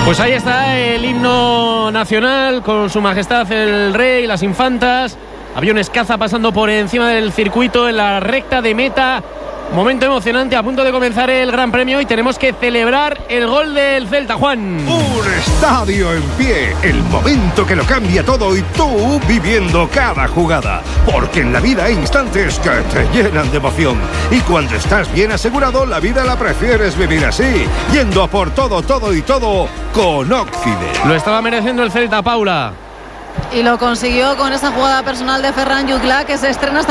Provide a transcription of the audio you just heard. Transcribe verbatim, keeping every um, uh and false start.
Pues ahí está el himno nacional con su majestad el rey, las infantas, aviones caza pasando por encima del circuito en la recta de meta. Momento emocionante, a punto de comenzar el Gran Premio y tenemos que celebrar el gol del Celta, Juan. Un estadio en pie, el momento que lo cambia todo y tú viviendo cada jugada. Porque en la vida hay instantes que te llenan de emoción. Y cuando estás bien asegurado, la vida la prefieres vivir así, yendo a por todo, todo y todo con Occident. Lo estaba mereciendo el Celta, Paula. Y lo consiguió con esa jugada personal de Ferran Jutgla, que se estrena hasta